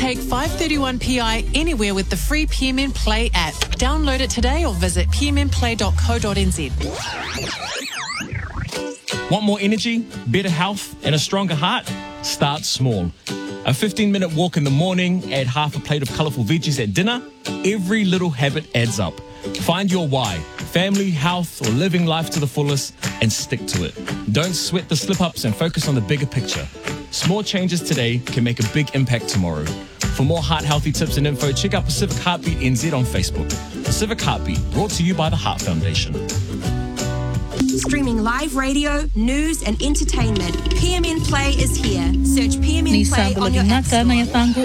Take 531PI anywhere with the free PMN Play app. Download it today or visit pmnplay.co.nz. Want more energy, better health, and a stronger heart? Start small. A 15-minute walk in the morning, add half a plate of colourful veggies at dinner. Every little habit adds up. Find your why, family, health, or living life to the fullest, and stick to it. Don't sweat the slip-ups and focus on the bigger picture. Small changes today can make a big impact tomorrow. For more heart-healthy tips and info, check out Pacific Heartbeat NZ on Facebook. Pacific Heartbeat, brought to you by the Heart Foundation. Streaming live radio, news and entertainment. PMN Play is here. Search PMN Play on your app store.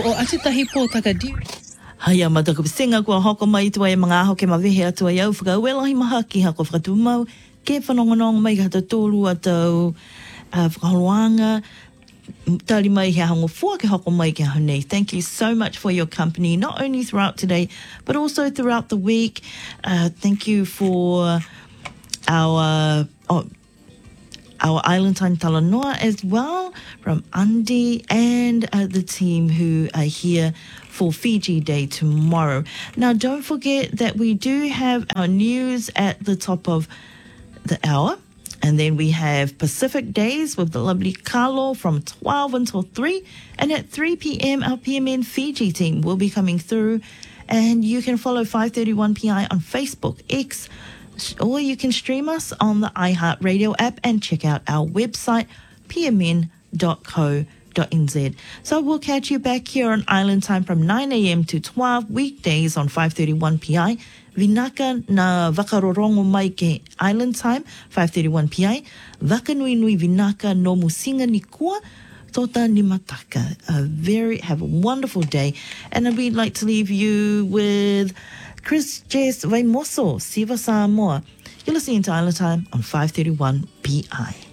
Haia matakapisinga kua hoko mai tua e mga aho ke mawehe atua iau whakauelahi maha ki hako whakatumau ke whanongonong mai hata tōru atau whakaholoanga tari mai he hango fua ke hoko mai ke honei. Thank you so much for your company, not only throughout today but also throughout the week. Thank you for our Island Time Talanoa as well from Andy and the team who are here for Fiji Day tomorrow. Now, don't forget that we do have our news at the top of the hour. And then we have Pacific Days with the lovely Carlo from 12 until 3. And at 3 p.m., our PMN Fiji team will be coming through. And you can follow 531PI on Facebook, X, or you can stream us on the iHeartRadio app and check out our website, pmn.co.nz. So we'll catch you back here on Island Time from 9 a.m. to 12 weekdays on 531PI. Vinaka na wakarorongo mai ke Island Time, 531PI. Wakanui nui vinaka no musinga ni kua. Tota ni mataka. Have a wonderful day. And we'd like to leave you with Chris Jess Vaimoso, Siva Samoa. You're listening to Island Time on 531PI.